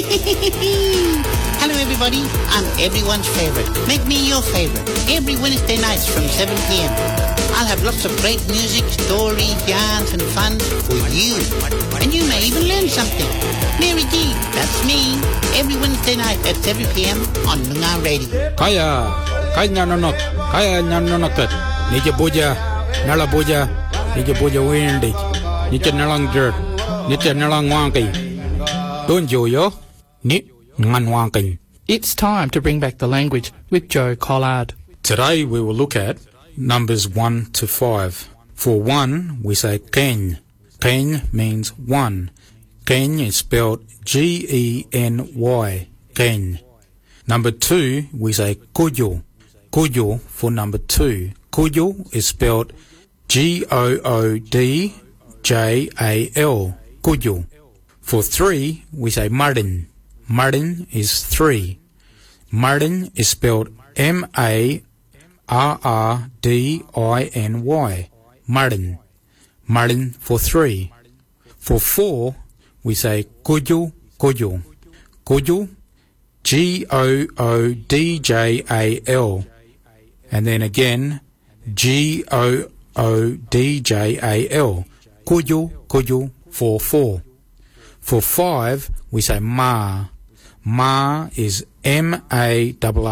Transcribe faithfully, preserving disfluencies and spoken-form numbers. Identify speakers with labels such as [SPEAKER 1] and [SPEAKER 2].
[SPEAKER 1] Hello everybody, I'm everyone's favorite. Make me your favorite. Every Wednesday nights from seven p.m. I'll have lots of great music, stories, yarns and fun for you. And you may even learn something. Mary D, that's me. Every Wednesday night at seven p.m. on Noongar Radio.
[SPEAKER 2] Kaya, kaya nanonok, kaya nanonokat. Nije boja, nala boja, nije boja windig. Nije nalang dirt, nije nalang wangi. Don't you yo? Ni ngan wangi.
[SPEAKER 3] It's time to bring back the language with Joe Collard.
[SPEAKER 2] Today we will look at numbers one to five. For one, we say ken. Ken means one. Ken is spelled G E N Y. Ken. Number two, we say kuyo. Kuyo for number two. Kuyo is spelled G O O D J A L. Kuyo. For three, we say marin. Marin is three. Marin is spelled M A R R D I N Y. Marin. Marin for three. For four, we say kuyo, kuyo. Kuyo, G O O D J A L. And then again, G O O D J A L. Kuyo, kuyo for four. For five, we say ma. Ma is M A R R.